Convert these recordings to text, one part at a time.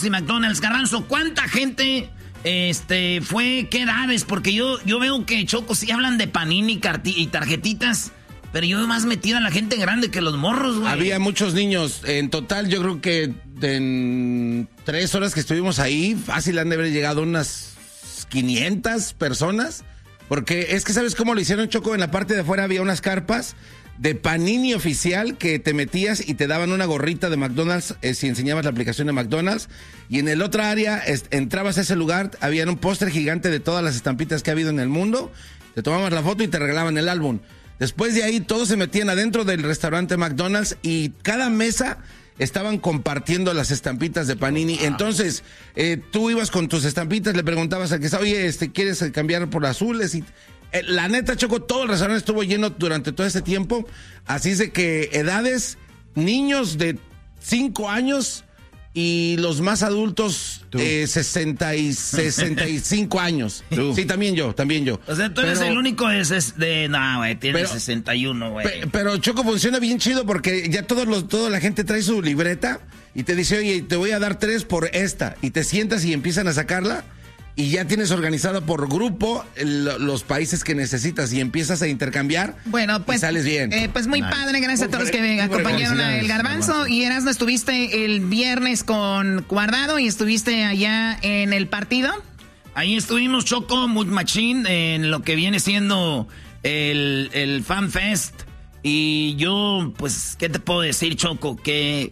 y McDonald's. Garbanzo, ¿cuánta gente fue? ¿Qué edades? Porque yo veo que, Choco, sí hablan de Panini y tarjetitas, pero yo veo más metida a la gente grande que los morros, güey. Había muchos niños. En total, yo creo que en 3 horas que estuvimos ahí, fácil han de haber llegado unas 500 personas. Porque es que, ¿sabes cómo lo hicieron, Choco? En la parte de afuera había unas carpas de Panini oficial que te metías y te daban una gorrita de McDonald's si enseñabas la aplicación de McDonald's. Y en el otra área entrabas a ese lugar, había un póster gigante de todas las estampitas que ha habido en el mundo. Te tomabas la foto y te regalaban el álbum. Después de ahí todos se metían adentro del restaurante McDonald's y cada mesa estaban compartiendo las estampitas de Panini. Wow. Entonces, tú ibas con tus estampitas, le preguntabas al que estaba, oye, ¿quieres cambiar por azules? Y la neta, Choco, todo el restaurante estuvo lleno durante todo ese tiempo. Así es de que edades, niños de 5 años y los más adultos, 60 y 65 años. ¿Tú? Sí, también yo. O sea, tú eres el único no, güey, tienes 61, güey. Pero, Choco, funciona bien chido porque ya toda la gente trae su libreta y te dice, oye, te voy a dar 3 por esta. Y te sientas y empiezan a sacarla. Y ya tienes organizado por grupo los países que necesitas y empiezas a intercambiar. Bueno, pues y sales bien. Pues muy padre, gracias a todos los que acompañaron a El Garbanzo. Y Erasmo, estuviste el viernes con Guardado y estuviste allá en el partido. Ahí estuvimos, Choco, muy machín, en lo que viene siendo el Fan Fest. Y yo, pues, ¿qué te puedo decir, Choco? Que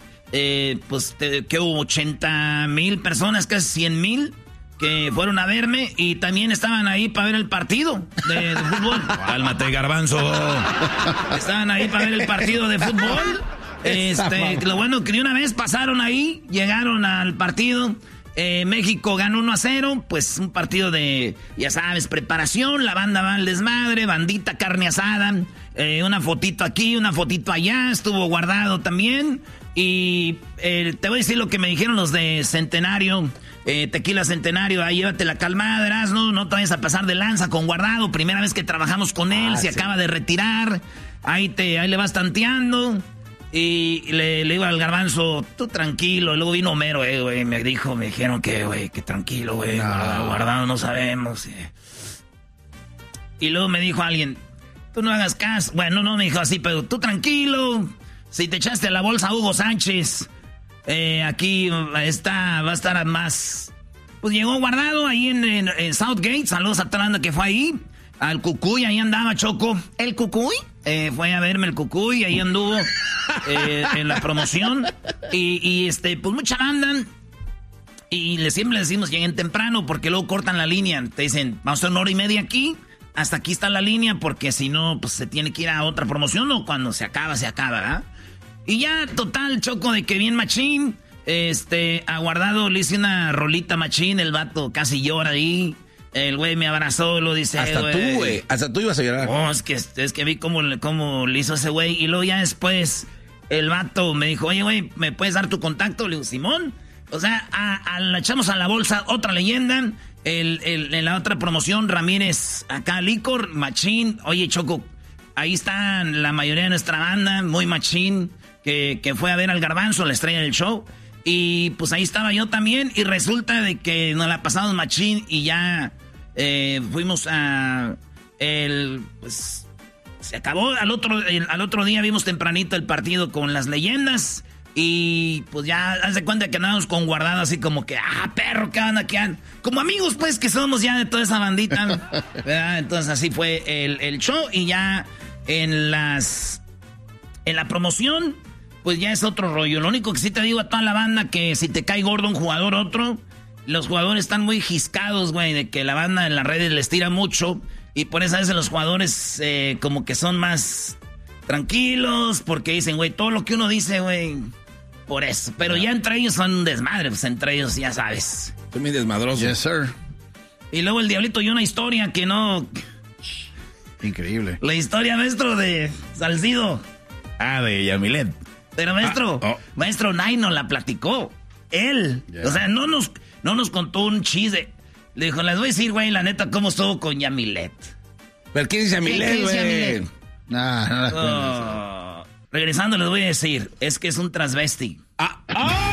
que hubo 80,000 personas, casi 100,000. Que fueron a verme y también estaban ahí para ver el partido de fútbol. Cálmate, Garbanzo. Estaban ahí para ver el partido de fútbol. Lo bueno que de una vez pasaron ahí, llegaron al partido. México ganó 1-0, pues un partido de, ya sabes, preparación. La banda va al desmadre, bandita, carne asada. Una fotito aquí, una fotito allá. Estuvo Guardado también. Y te voy a decir lo que me dijeron los de Centenario. Tequila Centenario, ahí llévate la calmada, Erasmo, no te vayas a pasar de lanza con Guardado, primera vez que trabajamos con él, se acaba de retirar, ahí le vas tanteando, y le iba al Garbanzo, tú tranquilo, y luego vino Homero, güey, me dijeron que tranquilo, güey, Guardado no sabemos, y luego me dijo alguien, tú no hagas caso, bueno, no me dijo así, pero tú tranquilo, si te echaste a la bolsa Hugo Sánchez, aquí va a estar más. Pues llegó Guardado ahí en Southgate. Saludos a toda la banda que fue ahí. Al Cucuy, ahí andaba, Choco. ¿El Cucuy? Fue a verme el Cucuy, ahí anduvo en la promoción. Y pues mucha banda. Y siempre les decimos lleguen temprano porque luego cortan la línea. Te dicen, vamos a hacer 1:30 aquí. Hasta aquí está la línea porque si no, pues se tiene que ir a otra promoción o cuando se acaba, ¿verdad? Y ya, total, Choco, de que bien machín. A Guardado le hice una rolita machín. El vato casi llora ahí. El güey me abrazó y lo dice. Hasta tú ibas a llorar. No, es que vi cómo le hizo ese güey. Y luego ya después el vato me dijo, oye, güey, ¿me puedes dar tu contacto? Le digo, Simón. O sea, la echamos a la bolsa otra leyenda. En la otra promoción, Ramírez, acá Licor, machín. Oye, Choco, ahí están la mayoría de nuestra banda, muy machín. Que fue a ver al Garbanzo, la estrella del show. Y pues ahí estaba yo también. Y resulta de que nos la pasamos machín. Y ya fuimos a... pues se acabó. Al otro día vimos tempranito el partido con las leyendas. Y pues ya haz de cuenta que andábamos con Guardado así como que... perro, ¿qué onda? ¿Qué onda? Como amigos pues que somos ya de toda esa bandita. ¿Verdad? Entonces así fue el show. Y ya en la promoción... Pues ya es otro rollo. Lo único que sí te digo a toda la banda que si te cae gordo un jugador otro, los jugadores están muy jiscados, güey, de que la banda en las redes les tira mucho. Y por eso a veces los jugadores como que son más tranquilos, porque dicen, güey, todo lo que uno dice, güey, por eso. Pero ya entre ellos son un desmadre, pues entre ellos ya sabes. Soy muy desmadroso. Yes, sir. Y luego el Diablito y una historia que no... Increíble. La historia, maestro, de Salcido. De Yamilet. Pero maestro Nay nos la platicó. Él. Yeah. O sea, no nos contó un chiste. Le dijo, les voy a decir, güey, la neta, cómo estuvo con Yamilet. ¿Pero quién es Yamilet, güey? No. Regresando les voy a decir, es que es un transvesti.